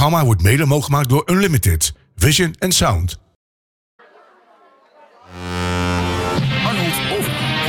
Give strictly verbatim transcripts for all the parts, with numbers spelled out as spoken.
programma wordt mede mogelijk gemaakt door Unlimited, Vision en Sound. Arnold Over.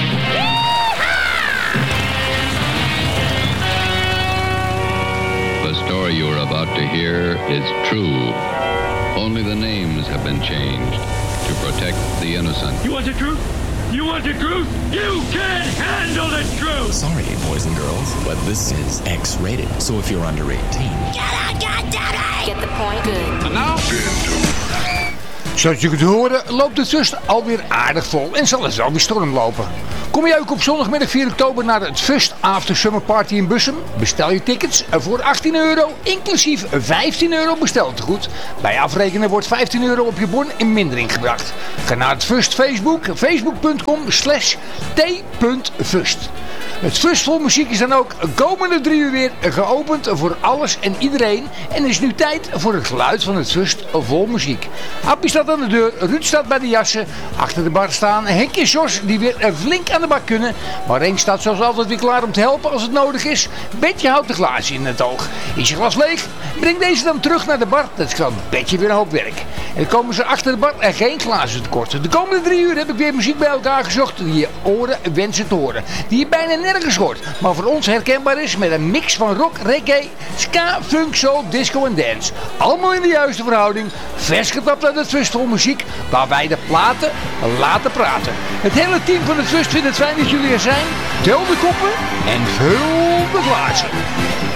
The story you are about to hear is true. Only the names have been changed to protect the innocent. You want the truth? You want the truth? You can't handle the truth! Sorry, boys and girls, but this is X-rated. So if you're under eighteen... Get out, goddammit! Get the point? Good. And now... Zoals je kunt horen loopt de Fust alweer aardig vol en zal het wel weer storm lopen. Kom je ook op zondagmiddag vier oktober naar het Fust After Summer Party in Bussum? Bestel je tickets voor achttien euro, inclusief vijftien euro besteltegoed. Bij afrekenen wordt vijftien euro op je bon in mindering gebracht. Ga naar het Fust Facebook, facebook.com slash t.fust. Het Fust vol muziek is dan ook komende drie uur weer geopend voor alles en iedereen. En is nu tijd voor het geluid van het Fust vol muziek. Appie staat aan de deur, Ruud staat bij de jassen. Achter de bar staan Henk en Jos die weer flink aan de bak kunnen. Maar Henk staat zoals altijd weer klaar om te helpen als het nodig is. Betje houdt de glazen in het oog. Is je glas leeg? Breng deze dan terug naar de bar. Dat is dan Betje weer een hoop werk. En dan komen ze achter de bar en geen glazen tekort. De komende drie uur heb ik weer muziek bij elkaar gezocht die je oren wensen te horen. Die je bijna nergens hoort, maar voor ons herkenbaar is met een mix van rock, reggae, ska, funk, soul, disco en dance. Allemaal in de juiste verhouding, vers getapt uit het Fust vol muziek, waar wij de platen laten praten. Het hele team van het Fust vindt het fijn dat jullie er zijn. Tel de koppen en vul de glazen.